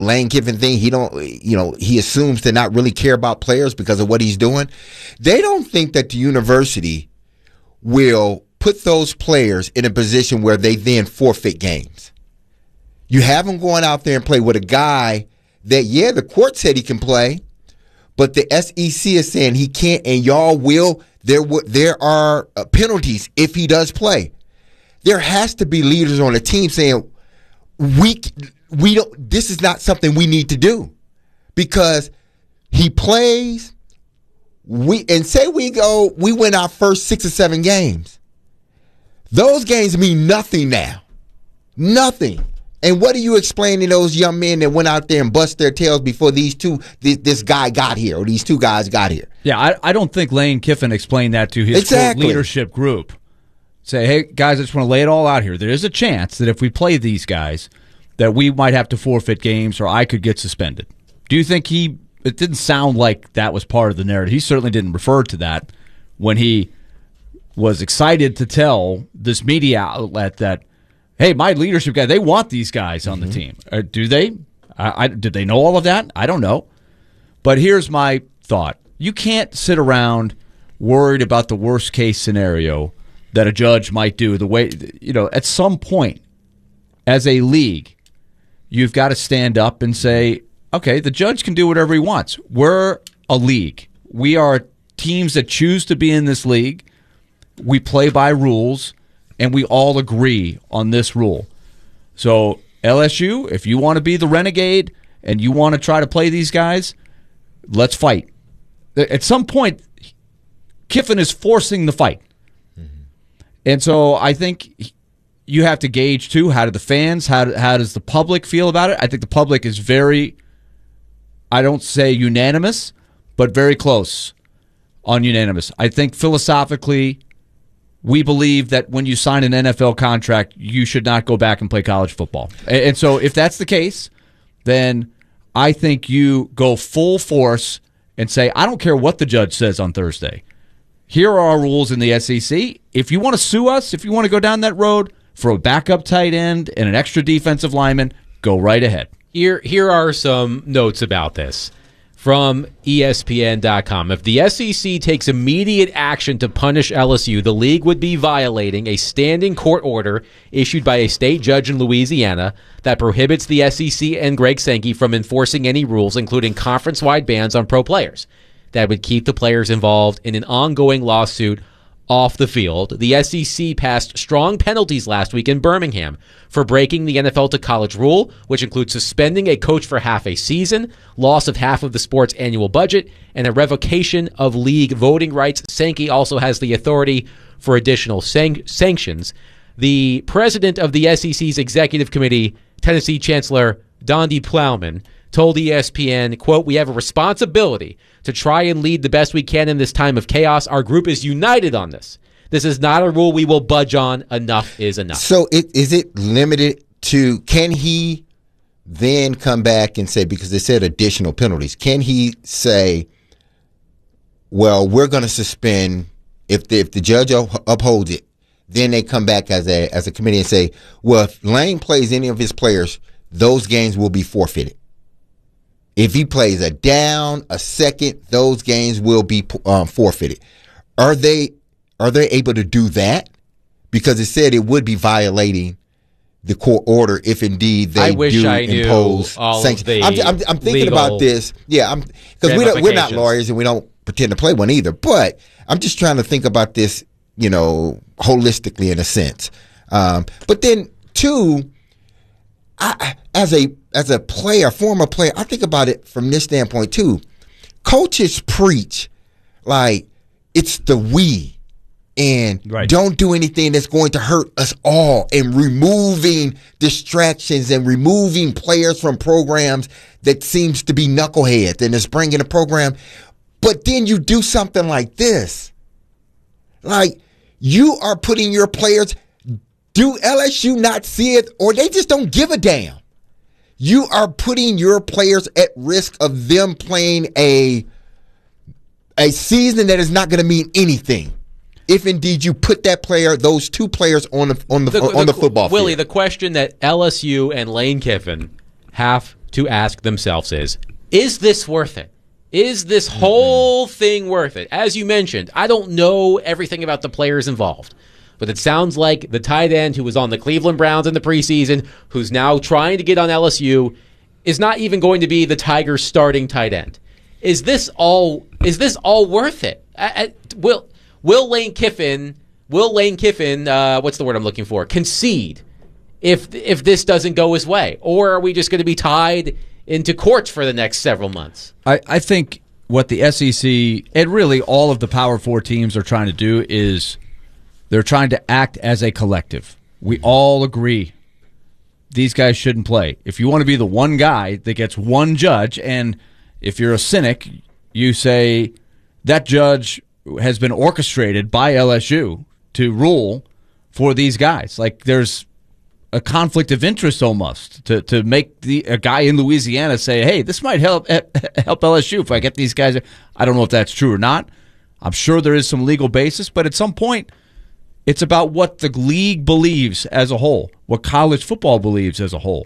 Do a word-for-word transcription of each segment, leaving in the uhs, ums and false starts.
Lane Kiffin thing, he don't, you know, he assumes to not really care about players because of what he's doing. They don't think that the university will put those players in a position where they then forfeit games. You have them going out there and play with a guy that, yeah, the court said he can play, but the S E C is saying he can't, and y'all will. There, there are penalties if he does play. There has to be leaders on the team saying, we, we don't. This is not something we need to do, because he plays. We and say we go, we win our first six or seven games. Those games mean nothing now, nothing. And what are you explaining to those young men that went out there and bust their tails before these two, this, this guy got here, or these two guys got here? Yeah, I, I don't think Lane Kiffin explained that to his exactly. leadership group. Say, hey, guys, I just want to lay it all out here. There is a chance that if we play these guys, that we might have to forfeit games, or I could get suspended. Do you think he, it didn't sound like that was part of the narrative. He certainly didn't refer to that when he was excited to tell this media outlet that, hey, my leadership guy, they want these guys on mm-hmm. the team. Uh, do they? I, I, did they know all of that? I don't know. But here's my thought. You can't sit around worried about the worst-case scenario that a judge might do. The way, you know, at some point, as a league, you've got to stand up and say, okay, the judge can do whatever he wants. We're a league. We are teams that choose to be in this league. We play by rules, and we all agree on this rule. So L S U, if you want to be the renegade and you want to try to play these guys, let's fight. At some point, Kiffin is forcing the fight. Mm-hmm. And so I think you have to gauge, too, how do the fans, how, how does the public feel about it? I think the public is very, I don't say unanimous, but very close on unanimous. I think philosophically, we believe that when you sign an N F L contract, you should not go back and play college football. And so if that's the case, then I think you go full force and say, I don't care what the judge says on Thursday. Here are our rules in the S E C. If you want to sue us, if you want to go down that road for a backup tight end and an extra defensive lineman, go right ahead. Here, here are some notes about this from E S P N dot com. If the S E C takes immediate action to punish L S U, the league would be violating a standing court order issued by a state judge in Louisiana that prohibits the S E C and Greg Sankey from enforcing any rules, including conference-wide bans on pro players. That would keep the players involved in an ongoing lawsuit off the field. The S E C passed strong penalties last week in Birmingham for breaking the N F L to college rule, which includes suspending a coach for half a season, loss of half of the sport's annual budget, and a revocation of league voting rights. Sankey also has the authority for additional san- sanctions. The president of the S E C's executive committee, Tennessee Chancellor Dondi Plowman, told E S P N, quote, "We have a responsibility to try and lead the best we can in this time of chaos. Our group is united on this. This is not a rule we will budge on. Enough is enough." So it, is it limited to, can he then come back and say, because they said additional penalties, can he say, well, we're going to suspend, if the, if the judge upholds it, then they come back as a as a committee and say, well, if Lane plays any of his players, those games will be forfeited. If he plays a down, a second, those games will be um, forfeited. Are they are they able to do that? Because it said it would be violating the court order if indeed they I wish do I knew impose all sanctions. of the I'm, I'm, I'm thinking about this. Yeah, because we don't, we're not lawyers and we don't pretend to play one either. But I'm just trying to think about this, you know, holistically in a sense. Um, but then, two, I, as a as a player, former player, I think about it from this standpoint too. Coaches preach like it's the we and right. don't do anything that's going to hurt us all, and removing distractions and removing players from programs that seems to be knuckleheads and is bringing a program. But then you do something like this. Like, you are putting your players, do L S U not see it, or they just don't give a damn? You are putting your players at risk of them playing a a season that is not going to mean anything, if indeed you put that player, those two players, on the on the, the on the, the football field. Willie, the question that L S U and Lane Kiffin have to ask themselves is, is this worth it? Is this whole thing worth it? As you mentioned, I don't know everything about the players involved, but it sounds like the tight end who was on the Cleveland Browns in the preseason, who's now trying to get on L S U, is not even going to be the Tigers' starting tight end. Is this all? Is this all worth it? I, I, will Will Lane Kiffin? Will Lane Kiffin? Uh, what's the word I'm looking for? Concede if if this doesn't go his way, or are we just going to be tied into courts for the next several months? I, I think what the S E C and really all of the Power Four teams are trying to do is they're trying to act as a collective. We all agree these guys shouldn't play. If you want to be the one guy that gets one judge, and if you're a cynic, you say that judge has been orchestrated by L S U to rule for these guys. Like there's a conflict of interest almost to to make the a guy in Louisiana say, "Hey, this might help help L S U if I get these guys." I don't know if that's true or not. I'm sure there is some legal basis, but at some point, it's about what the league believes as a whole, what college football believes as a whole,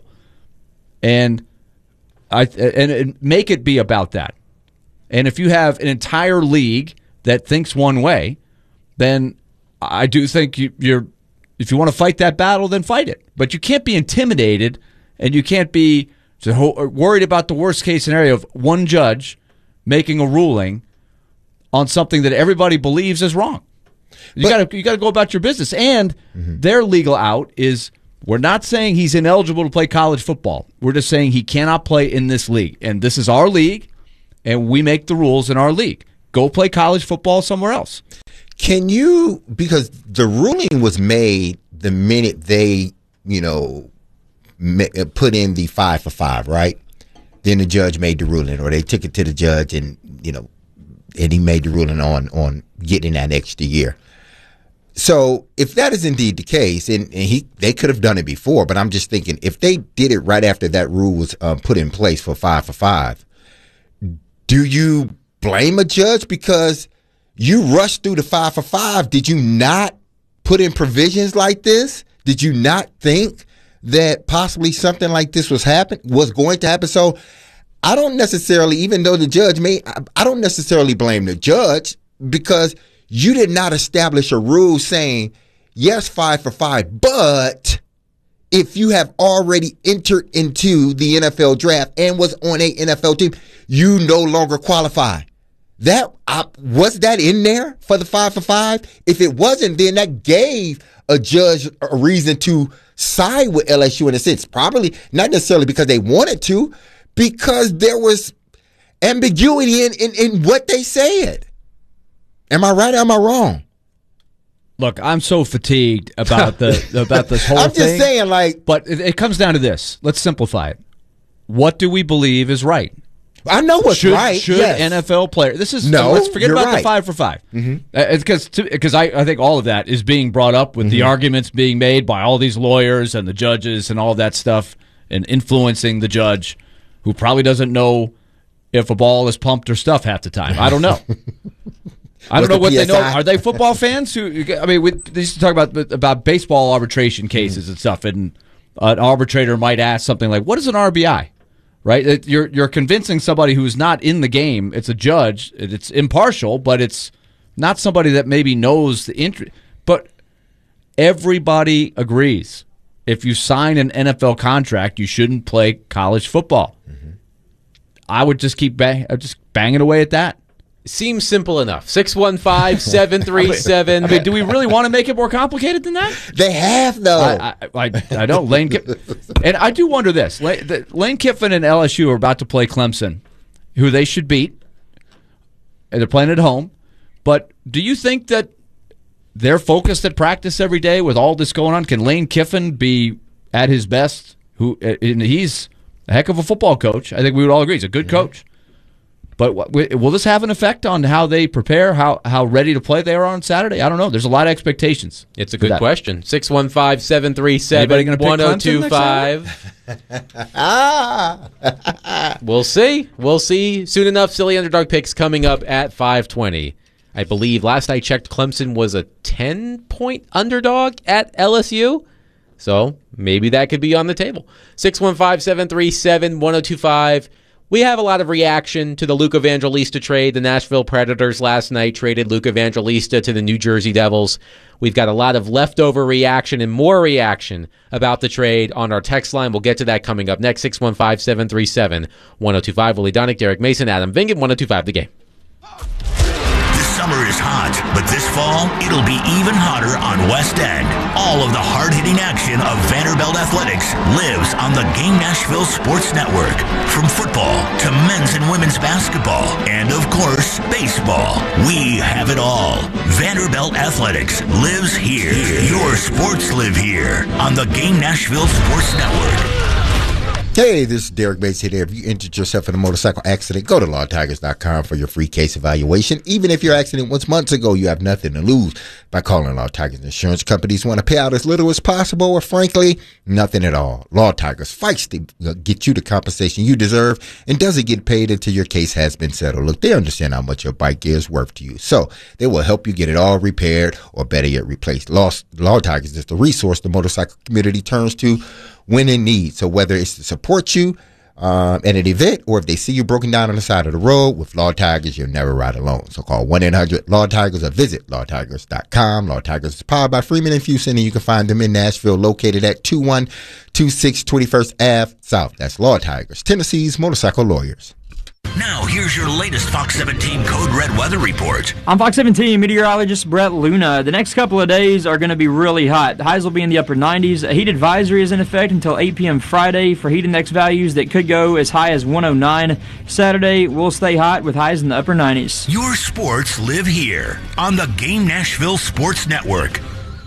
and I and, and make it be about that. And if you have an entire league that thinks one way, then I do think you, you're. If you want to fight that battle, then fight it. But you can't be intimidated, and you can't be worried about the worst-case scenario of one judge making a ruling on something that everybody believes is wrong. You got to you got to go about your business. And mm-hmm. their legal out is we're not saying he's ineligible to play college football. We're just saying he cannot play in this league. And this is our league, and we make the rules in our league. Go play college football somewhere else. Can you, because the ruling was made the minute they, you know, put in the five for five, right? Then the judge made the ruling, or they took it to the judge and, you know, and he made the ruling on, on getting that extra year. So if that is indeed the case, and, and he they could have done it before, but I'm just thinking if they did it right after that rule was um, put in place for five for five, do you blame a judge because you rushed through the five for five? Did you not put in provisions like this? Did you not think that possibly something like this was happen was going to happen? So I don't necessarily, even though the judge may, I don't necessarily blame the judge because you did not establish a rule saying, yes, five for five, but if you have already entered into the N F L draft and was on a N F L team, you no longer qualify. That uh, was that in there for the five for five? If it wasn't, then that gave a judge a reason to side with L S U in a sense. Probably not necessarily because they wanted to, because there was ambiguity in, in, in what they said. Am I right or am I wrong? Look, I'm so fatigued about the about this whole thing. I'm just thing, saying, like, but it, it comes down to this. Let's simplify it. What do we believe is right? I know what's should, right. Should yes. N F L player? This is no. Let's forget about right. the five for five. Mm-hmm. Uh, because because I, I think all of that is being brought up with mm-hmm. the arguments being made by all these lawyers and the judges and all that stuff, and influencing the judge, who probably doesn't know if a ball is pumped or stuffed half the time. I don't know. I don't know what they know. Are they football fans? Who? I mean, we they used to talk about about baseball arbitration cases mm-hmm. and stuff, and an arbitrator might ask something like, "What is an R B I?" Right? You're you're convincing somebody who's not in the game. It's a judge. It's impartial, but it's not somebody that maybe knows the interest. But everybody agrees. If you sign an N F L contract, you shouldn't play college football. Mm-hmm. I would just keep bang, just banging away at that. Seems simple enough. six one five, seven three seven. I mean, do we really want to make it more complicated than that? They have, though. I, I, I, I don't. Lane Kiffin. And I do wonder this. Lane, the, Lane Kiffin and L S U are about to play Clemson, who they should beat. And they're playing at home. But do you think that they're focused at practice every day with all this going on? Can Lane Kiffin be at his best? Who and he's a heck of a football coach. I think we would all agree. He's a good mm-hmm. coach. But will this have an effect on how they prepare, how how ready to play they are on Saturday? I don't know. There's a lot of expectations. It's a good question. six one five, seven three seven, one oh two five. We'll see. We'll see soon enough. Silly Underdog Picks coming up at five twenty. I believe last I checked, Clemson was a ten-point underdog at L S U. So maybe that could be on the table. six one five, seven three seven, one oh two five. We have a lot of reaction to the Luke Evangelista trade. The Nashville Predators last night traded Luke Evangelista to the New Jersey Devils. We've got a lot of leftover reaction and more reaction about the trade on our text line. We'll get to that coming up next. six one five, seven three seven, one oh two five. Willie Donick, Derek Mason, Adam Vingan, one oh two five The Game. Summer is hot, but this fall, it'll be even hotter on West End. All of the hard-hitting action of Vanderbilt Athletics lives on the Game Nashville Sports Network. From football to men's and women's basketball, and of course, baseball. We have it all. Vanderbilt Athletics lives here. Your sports live here on the Game Nashville Sports Network. Hey, this is Derek Bates here. If you injured yourself in a motorcycle accident, go to law tigers dot com for your free case evaluation. Even if your accident was months ago, you have nothing to lose by calling Law Tigers. Insurance companies want to pay out as little as possible, or frankly, nothing at all. Law Tigers fights to get you the compensation you deserve and doesn't get paid until your case has been settled. Look, they understand how much your bike is worth to you, so they will help you get it all repaired or better yet replaced. Law, Law Tigers is the resource the motorcycle community turns to when in need. So whether it's to support you um, at an event or if they see you broken down on the side of the road, with Law Tigers, you'll never ride alone. So call one eight hundred law tigers or visit law tigers dot com. Law Tigers is powered by Freeman and Fuson, and you can find them in Nashville, located at two one two six twenty-first Avenue South. That's Law Tigers, Tennessee's motorcycle lawyers. Now, here's your latest Fox seventeen Code Red weather report. I'm Fox seventeen meteorologist Brett Luna. The next couple of days are going to be really hot. The highs will be in the upper nineties. A heat advisory is in effect until eight p.m. Friday for heat index values that could go as high as one oh nine. Saturday will stay hot with highs in the upper nineties. Your sports live here on the Game Nashville Sports Network.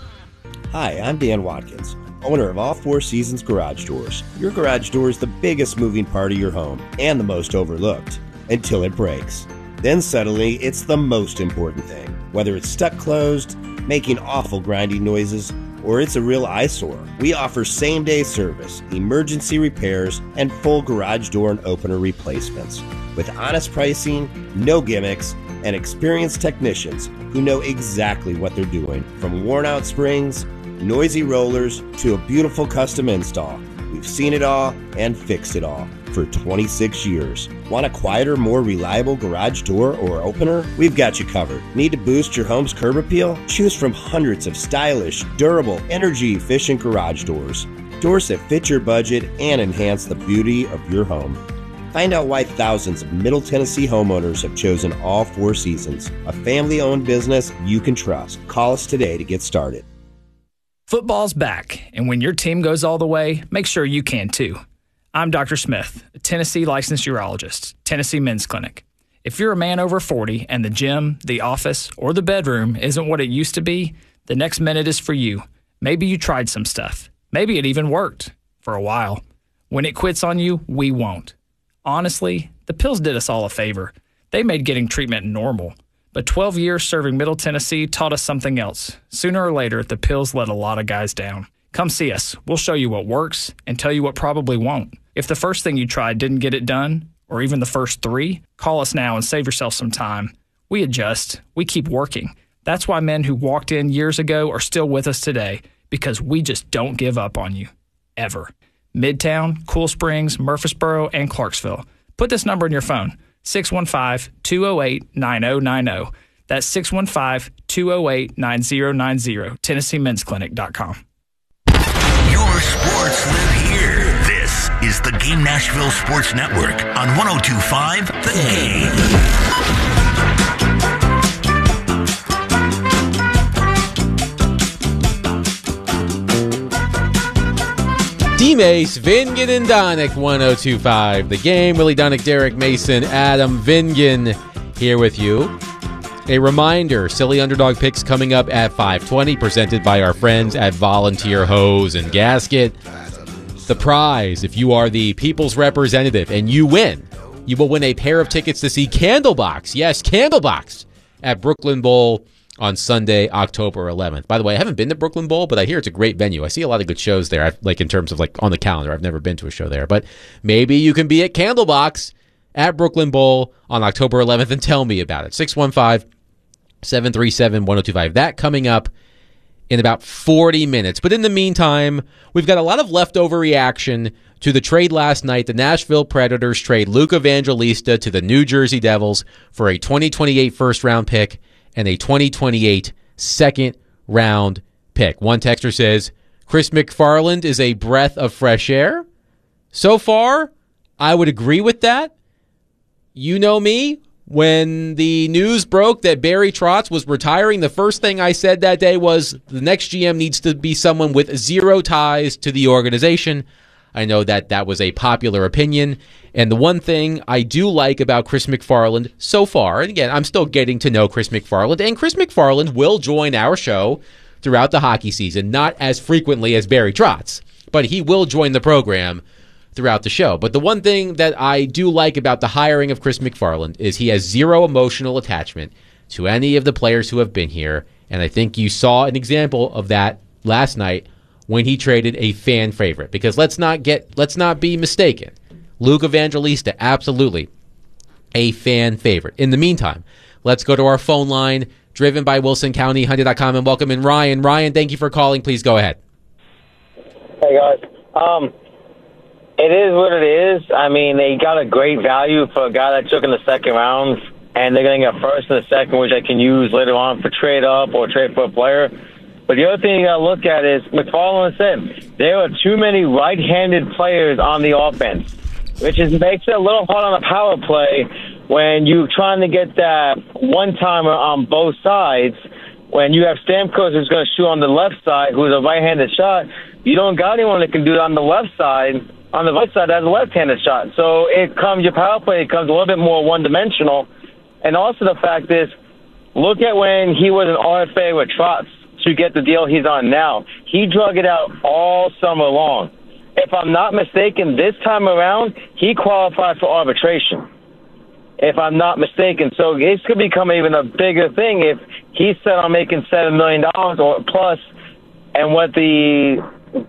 Hi, I'm Dan Watkins, owner of All Four Seasons Garage Doors. Your garage door is the biggest moving part of your home and the most overlooked until it breaks. Then suddenly, it's the most important thing. Whether it's stuck closed, making awful grinding noises, or it's a real eyesore, we offer same-day service, emergency repairs, and full garage door and opener replacements. With honest pricing, no gimmicks, and experienced technicians who know exactly what they're doing. From worn-out springs, noisy rollers, to a beautiful custom install. We've seen it all and fixed it all for twenty-six years. Want a quieter, more reliable garage door or opener? We've got you covered. Need to boost your home's curb appeal? Choose from hundreds of stylish, durable, energy-efficient garage doors. Doors that fit your budget and enhance the beauty of your home. Find out why thousands of Middle Tennessee homeowners have chosen All Four Seasons, a family-owned business you can trust. Call us today to get started. Football's back, and when your team goes all the way, make sure you can too. I'm Doctor Smith, a Tennessee licensed urologist, Tennessee Men's Clinic. If you're a man over forty and the gym, the office, or the bedroom isn't what it used to be, the next minute is for you. Maybe you tried some stuff. Maybe it even worked for a while. When it quits on you, we won't. Honestly, the pills did us all a favor. They made getting treatment normal. But twelve years serving Middle Tennessee taught us something else. Sooner or later, the pills let a lot of guys down. Come see us. We'll show you what works and tell you what probably won't. If the first thing you tried didn't get it done, or even the first three, call us now and save yourself some time. We adjust. We keep working. That's why men who walked in years ago are still with us today, because we just don't give up on you. Ever. Midtown, Cool Springs, Murfreesboro, and Clarksville. Put this number in your phone. six one five, two oh eight, nine oh nine oh. That's six one five, two oh eight, nine oh nine oh. Tennessee Men's Clinic dot com. Your sports live here. This is the Game Nashville Sports Network on one oh two point five The Game. D-Mace, Vingan, and Donick, one oh two point five The Game. Willie Donick, Derek Mason, Adam Vingan here with you. A reminder, Silly Underdog Picks coming up at five twenty, presented by our friends at Volunteer Hose and Gasket. The prize, if you are the people's representative and you win, you will win a pair of tickets to see Candlebox. Yes, Candlebox at Brooklyn Bowl on Sunday, October eleventh. By the way, I haven't been to Brooklyn Bowl, but I hear it's a great venue. I see a lot of good shows there, like in terms of like on the calendar. I've never been to a show there, but maybe you can be at Candlebox at Brooklyn Bowl on October eleventh and tell me about it. six one five, seven three seven, one oh two five. That coming up in about forty minutes. But in the meantime, we've got a lot of leftover reaction to the trade last night. The Nashville Predators trade Luke Evangelista to the New Jersey Devils for a twenty twenty-eight first-round pick and a twenty twenty-eight second-round pick. One texter says, Chris McFarland is a breath of fresh air. So far, I would agree with that. You know me. When the news broke that Barry Trotz was retiring, the first thing I said that day was the next G M needs to be someone with zero ties to the organization. I know that that was a popular opinion. And the one thing I do like about Chris McFarland so far, and again, I'm still getting to know Chris McFarland, and Chris McFarland will join our show throughout the hockey season, not as frequently as Barry Trotz, but he will join the program throughout the show. But the one thing that I do like about the hiring of Chris McFarland is he has zero emotional attachment to any of the players who have been here. And I think you saw an example of that last night when he traded a fan favorite. Because let's not get let's not be mistaken. Luke Evangelista, absolutely a fan favorite. In the meantime, let's go to our phone line, driven by Wilson County, Hyundai dot com, and welcome in Ryan. Ryan, thank you for calling. Please go ahead. Hey, guys. Um, it is what it is. I mean, they got a great value for a guy that took in the second round, and they're going to get first and a second, which they can use later on for trade up or trade for a player. But the other thing you got to look at is, McFarland said, there are too many right-handed players on the offense, which is makes it a little hard on a power play when you're trying to get that one-timer on both sides. When you have Stamkos who's going to shoot on the left side, who's a right-handed shot, you don't got anyone that can do it on the left side. On the right side, that's a left-handed shot. So it comes, your power play becomes a little bit more one-dimensional. And also the fact is, look at when he was an R F A with Trotz to get the deal he's on now. He drug it out all summer long. If I'm not mistaken, this time around, he qualified for arbitration, if I'm not mistaken. So it's going to become even a bigger thing if he's set on making seven million dollars or plus, and what the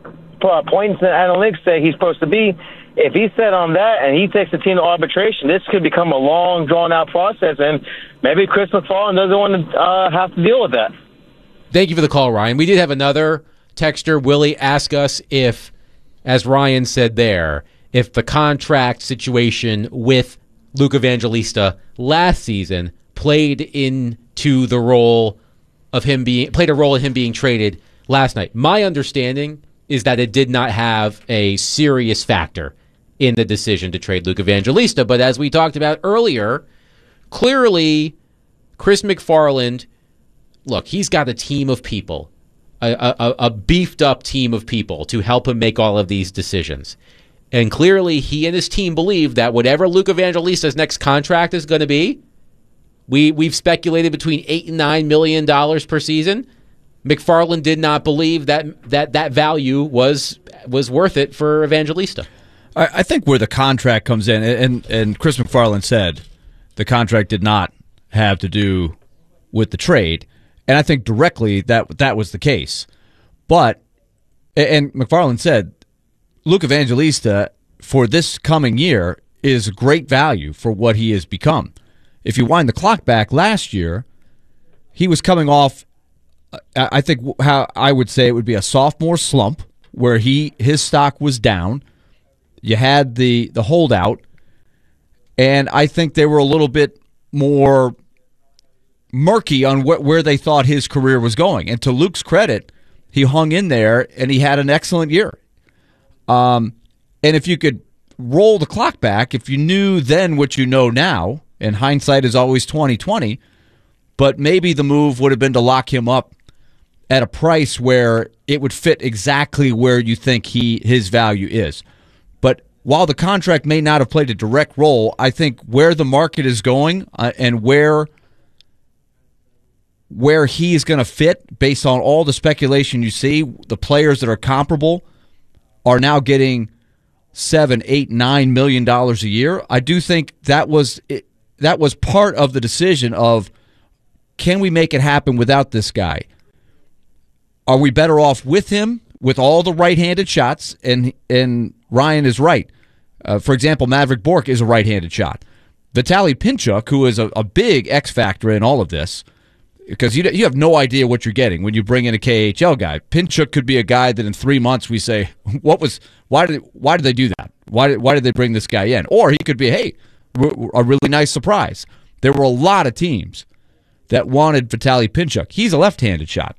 points and analytics say he's supposed to be. If he's set on that and he takes the team to arbitration, this could become a long, drawn-out process, and maybe Chris McFarland doesn't want to uh, have to deal with that. Thank you for the call, Ryan. We did have another texter, Willie, ask us if, as Ryan said there, if the contract situation with Luke Evangelista last season played into the role of him being played a role in him being traded last night. My understanding is that it did not have a serious factor in the decision to trade Luke Evangelista. But as we talked about earlier, clearly Chris McFarland, look, he's got a team of people, a, a, a beefed up team of people to help him make all of these decisions. And clearly he and his team believe that whatever Luke Evangelista's next contract is going to be, we, we've speculated between eight and nine million dollars per season. McFarland did not believe that that, that value was was worth it for Evangelista. I, I think where the contract comes in, and, and Chris McFarland said the contract did not have to do with the trade, and I think directly that that was the case. But, and McFarland said, Luke Evangelista for this coming year is great value for what he has become. If you wind the clock back last year, he was coming off, I think how I would say it would be a sophomore slump where he his stock was down. You had the, the holdout, and I think they were a little bit more murky on wh- where they thought his career was going. And to Luke's credit, he hung in there, and he had an excellent year. Um, and if you could roll the clock back, if you knew then what you know now, and hindsight is always twenty twenty, but maybe the move would have been to lock him up at a price where it would fit exactly where you think he his value is. But while the contract may not have played a direct role, I think where the market is going uh, and where where he is going to fit based on all the speculation you see, the players that are comparable are now getting seven, eight, nine million dollars a year. I do think that was it, that was part of the decision of, can we make it happen without this guy? Are we better off with him with all the right-handed shots? And and Ryan is right. Uh, for example, Maverick Bourque is a right-handed shot. Vitaly Pinchuk, who is a, a big X factor in all of this, because you you have no idea what you're getting when you bring in a K H L guy. Pinchuk could be a guy that in three months we say, what was why did why did they do that? Why did why did they bring this guy in? Or he could be, hey, a really nice surprise. There were a lot of teams that wanted Vitaly Pinchuk. He's a left-handed shot.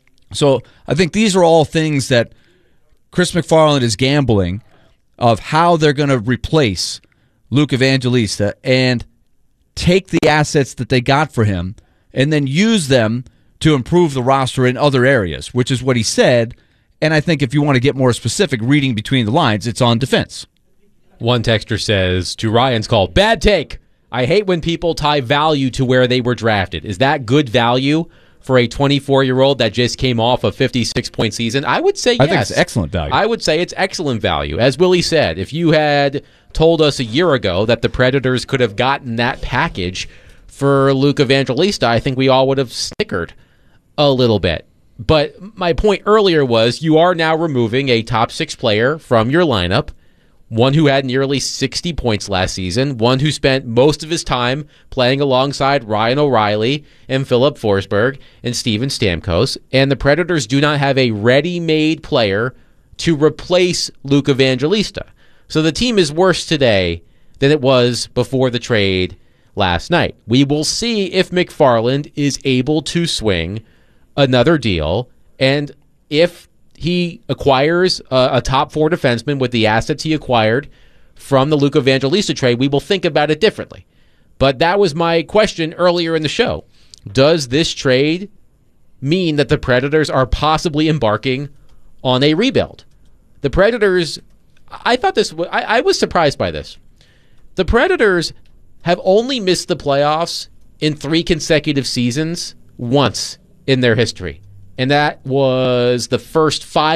So I think these are all things that Chris McFarland is gambling of how they're going to replace Luke Evangelista and take the assets that they got for him and then use them to improve the roster in other areas, which is what he said. And I think if you want to get more specific, reading between the lines, it's on defense. One texter says to Ryan's call, bad take. I hate when people tie value to where they were drafted. Is that good value for a twenty-four-year-old that just came off a fifty-six point season? I would say yes. I think it's excellent value. I would say it's excellent value. As Willie said, if you had told us a year ago that the Predators could have gotten that package for Luke Evangelista, I think we all would have snickered a little bit. But my point earlier was you are now removing a top six player from your lineup, one who had nearly sixty points last season, one who spent most of his time playing alongside Ryan O'Reilly and Philip Forsberg and Steven Stamkos, and the Predators do not have a ready-made player to replace Luke Evangelista. So the team is worse today than it was before the trade last night. We will see if McFarland is able to swing another deal, and if he acquires a, a top four defenseman with the assets he acquired from the Luke Evangelista trade, we will think about it differently. But that was my question earlier in the show. Does this trade mean that the Predators are possibly embarking on a rebuild? The Predators, I thought this, I, I was surprised by this. The Predators have only missed the playoffs in three consecutive seasons once in their history. And that was the first five